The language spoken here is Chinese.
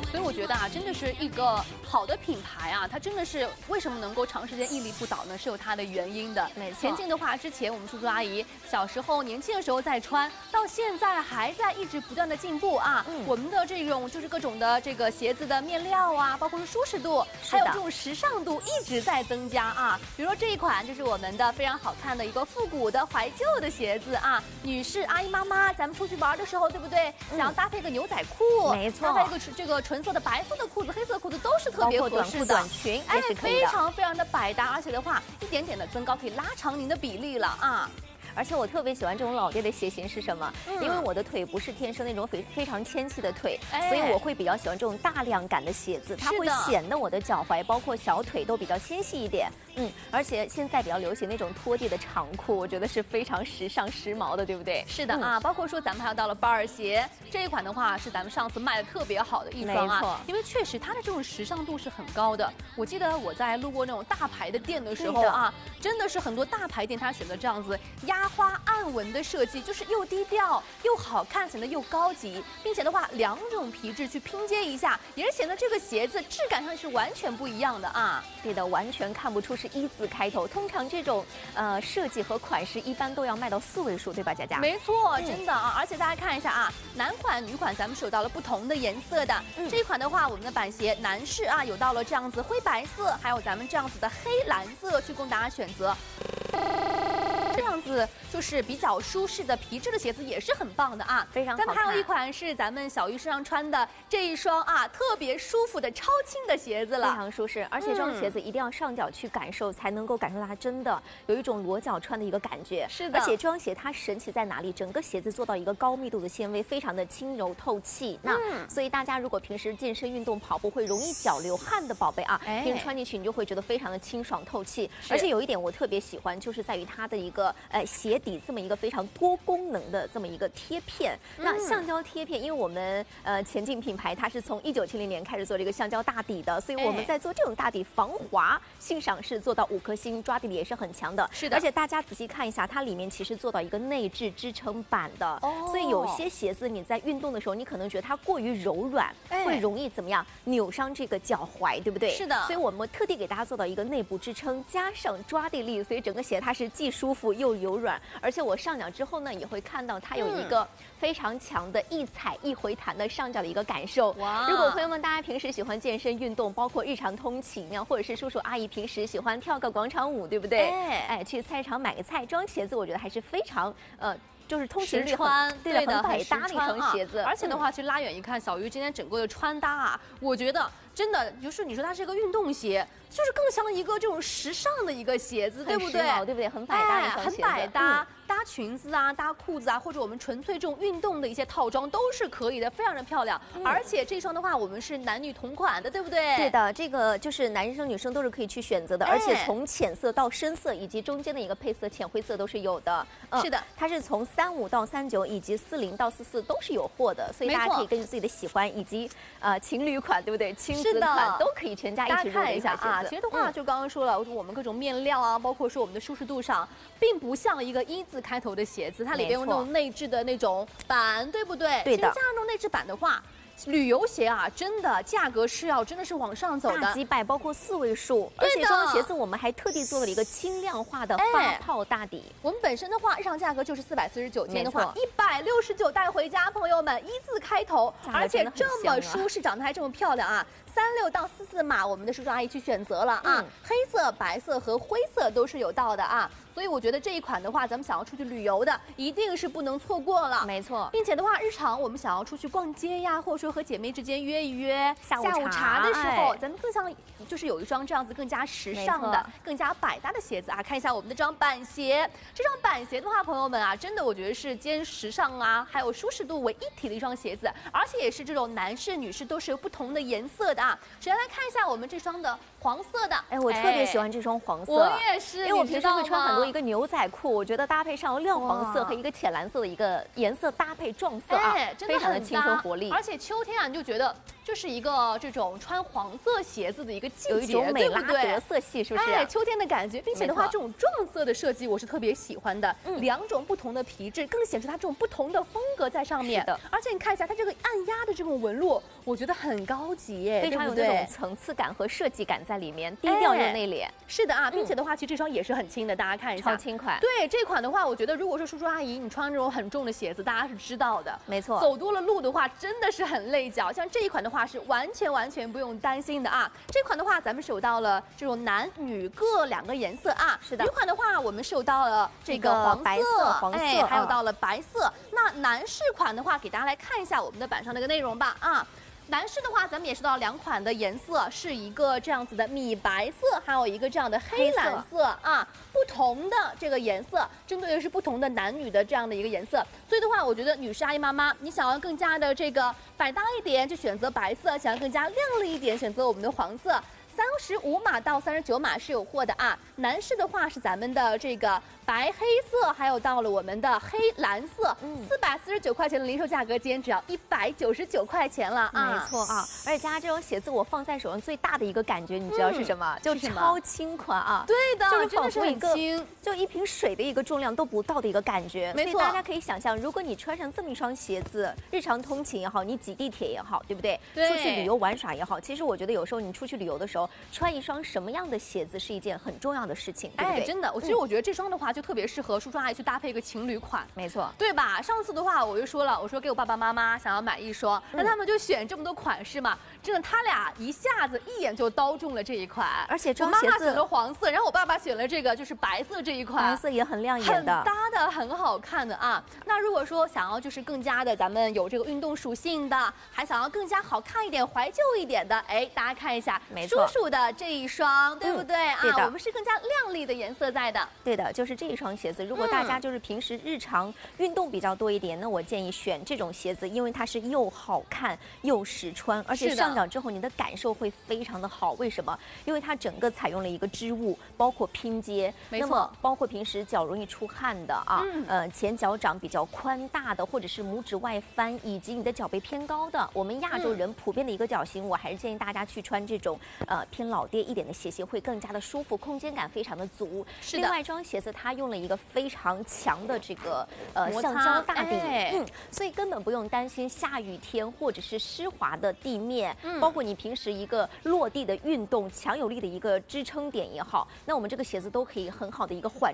所以我觉得啊，真的是一个好的品牌啊，它真的是为什么能够长时间屹立不倒呢？是有它的原因的。 没错。 前进的话，之前我们叔叔阿姨小时候年轻的时候在穿，到现在还在一直不断的进步啊。我们的这种就是各种的这个鞋子的面料啊，包括是舒适度，还有这种时尚度一直在增加啊。比如说这一款就是我们的非常好看的一个复古的怀旧的鞋子啊，女士、阿姨、妈妈，咱们出去玩的时候，对不对？想要搭配个牛仔裤， 没错， 搭配一个这个纯色的白色的裤子、黑色的裤子都是特别合适的， 短裙也是可以的， 非常非常的百搭，而且的话，一点点的增高可以拉长您的比例了啊。 而且我特别喜欢这种老爹的鞋型是什么？因为我的腿不是天生那种非常纤细的腿，所以我会比较喜欢这种大量感的鞋子，它会显得我的脚踝包括小腿都比较纤细一点。而且现在比较流行那种拖地的长裤，我觉得是非常时尚时髦的，对不对？ 是的啊，包括说咱们还有到了巴尔鞋这一款的话，是咱们上次卖的特别好的一双啊，没错，因为确实它的这种时尚度是很高的。我记得我在路过那种大牌的店的时候啊，真的是很多大牌店它选择这样子压花暗纹的设计，就是又低调又好看，显得又高级，并且的话2种皮质去拼接一下，也是显得这个鞋子质感上是完全不一样的啊。 对的，完全看不出是1字开头。通常这种设计和款式一般都要卖到4位数，对吧，佳佳？ 没错，真的啊！而且大家看一下啊，男款、女款咱们是有到了不同的颜色的。这一款的话，我们的板鞋男士啊有到了这样子灰白色，还有咱们这样子的黑蓝色去供大家选择。这样子就是比较舒适的皮质的鞋子也是很棒的啊， 非常好看。 咱们还有一款是咱们小鱼身上穿的这一双啊，特别舒服的超轻的鞋子了， 非常舒适。而且这双鞋子一定要上脚去感受，才能够感受到它真的有一种裸脚穿的一个感觉。 是的， 而且这双鞋它神奇在哪里？整个鞋子做到一个高密度的纤维，非常的轻柔透气。所以大家如果平时健身运动跑步会容易脚流汗的宝贝啊，平时穿进去你就会觉得非常的清爽透气。而且有一点我特别喜欢，就是在于它的一个鞋底这么一个非常多功能的这么一个贴片。那橡胶贴片，因为我们前进品牌它是从1970年开始做这个橡胶大底的，所以我们在做这种大底防滑性上是做到5颗星，抓地力也是很强的。 是的， 而且大家仔细看一下，它里面其实做到一个内置支撑板的，所以有些鞋子你在运动的时候，你可能觉得它过于柔软，会容易怎么样扭伤这个脚踝，对不对？ 是的， 所以我们特地给大家做到一个内部支撑，加上抓地力，所以整个鞋它是既舒服又柔软。而且我上脚之后呢，也会看到它有一个非常强的一踩一回弹的上脚的一个感受。如果朋友们大家平时喜欢健身运动，包括日常通勤啊，或者是叔叔阿姨平时喜欢跳个广场舞，对不对？去菜场买个菜，这双鞋子我觉得还是非常就是通勤率很对的，很百搭的一双鞋子。 而且的话，其实拉远一看，小鱼今天整个的穿搭啊，我觉得真的就是你说它是一个运动鞋，就是更像一个这种时尚的一个鞋子，对不对？ 对不对？很百搭的一双鞋子， 很百搭。搭裙子啊，搭裤子啊，或者我们纯粹这种运动的一些套装都是可以的，非常的漂亮。而且这双的话，我们是男女同款的，对不对？ 对的，这个就是男生女生都是可以去选择的，而且从浅色到深色，以及中间的一个配色浅灰色都是有的。 是的， 它是从35到39以及40到44都是有货的，所以大家可以根据自己的喜欢以及情侣款，对不对？亲子款都可以全家一起入的一下啊。其实的话，就刚刚说了，我们各种面料啊，包括说我们的舒适度上，并不像一个1字开头的鞋子，它里边用那种内置的那种板，对不对？ 对的。 加上那种内置板的话，旅游鞋啊，真的价格是要真的是往上走的， 大几百，包括4位数。而且这双鞋子我们还特地做了一个轻量化的发泡大底。 我们本身的话，日常价格就是449，今天的话169带回家，朋友们1字开头，而且这么舒适，长得还这么漂亮啊！36到44码，我们的叔叔阿姨去选择了啊，黑色、白色和灰色都是有到的啊。所以我觉得这一款的话，咱们想要出去旅游的，一定是不能错过了。 没错， 并且的话，日常我们想要出去逛街呀，或者说和姐妹之间约一约下午茶的时候，咱们更像就是有一双这样子更加时尚的、更加百搭的鞋子啊。看一下我们的这双板鞋，这双板鞋的话，朋友们啊，真的我觉得是兼时尚啊，还有舒适度为一体的一双鞋子，而且也是这种男士、女士都是有不同的颜色的啊。首先来看一下我们这双的黄色的， 我特别喜欢这双黄色， 我也是， 因为我平时会穿很多一个牛仔裤，我觉得搭配上亮黄色和一个浅蓝色的一个颜色搭配撞色啊， 真的非常的青春活力。 而且秋天啊，你就觉得这是一个这种穿黄色鞋子的一个季节， 有一种美拉德色系，是不是？ 哎，秋天的感觉，并且的话，这种撞色的设计我是特别喜欢的。2种不同的皮质，更显出它这种不同的风格在上面。 是的， 而且你看一下它这个按压的这种纹路，我觉得很高级耶， 非常有那种层次感和设计感在里面，低调又内敛。 是的啊，并且的话，其实这双也是很轻的，大家看一下， 超轻快。 对这款的话，我觉得如果说叔叔阿姨你穿这种很重的鞋子，大家是知道的， 没错， 走多了路的话真的是很累脚。像这一款的话是完全不用担心的啊。这款的话咱们是有到了这种男女各2个颜色啊。 是的， 女款的话我们是有到了这个白色、黄色， 还有到了白色。那男士款的话，给大家来看一下我们的板上那个内容吧啊。男士的话，咱们也是到2款的颜色，是一个这样子的米白色，还有一个这样的黑蓝色啊，不同的这个颜色，针对的是不同的男女的这样的一个颜色。所以的话，我觉得女士阿姨妈妈，你想要更加的这个百搭一点，就选择白色；想要更加亮丽一点，选择我们的黄色。35码到39码是有货的啊。男士的话是咱们的这个白黑色，还有到了我们的黑蓝色，449块钱的零售价格，今天只要199块钱了啊！ 没错啊，而且加上这双鞋子，我放在手上最大的一个感觉，你知道是什么？就超轻款啊！ 对的， 就是仿佛一个轻， 就一瓶水的一个重量都不到的一个感觉。 没错， 所以大家可以想象，如果你穿上这么一双鞋子，日常通勤也好，你挤地铁也好，对不对？出去旅游玩耍也好，其实我觉得有时候你出去旅游的时候，穿一双什么样的鞋子是一件很重要的事情，对不对？ 真的，其实我觉得这双的话就特别适合叔叔阿姨去搭配一个情侣款， 没错， 对吧？上次的话我就说了，我说给我爸爸妈妈想要买一双，那他们就选这么多款式嘛，真的他俩一下子一眼就刀中了这一款， 而且这双鞋子我妈妈选了黄色，然后我爸爸选了这个就是白色这一款， 白色也很亮眼的， 很搭的，很好看的啊。那如果说想要就是更加的咱们有这个运动属性的，还想要更加好看一点、怀旧一点的，哎，大家看一下， 没错， 叔叔的这一双，对不对啊？ 对的， 我们是更加亮丽的颜色在的。 对的，就是这一双鞋子。如果大家就是平时日常运动比较多一点，那我建议选这种鞋子，因为它是又好看又实穿，而且上脚之后你的感受会非常的好。为什么？因为它整个采用了一个织物，包括拼接， 没错， 那么包括平时脚容易出汗的啊，前脚掌比较宽大的，或者是拇指外翻，以及你的脚背偏高的，我们亚洲人普遍的一个脚型，我还是建议大家去穿这种偏老爹一点的鞋型，会更加的舒服，空间感非常的足。 是的， 另外一双鞋子它用了一个非常强的这个橡胶大底，所以根本不用担心下雨天或者是湿滑的地面，包括你平时一个落地的运动强有力的一个支撑点也好，那我们这个鞋子都可以很好的一个缓